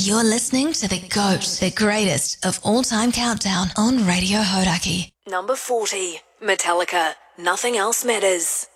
You're listening to the GOAT, the greatest of all-time countdown on Radio Hodaki. Number 40, Metallica, Nothing Else Matters.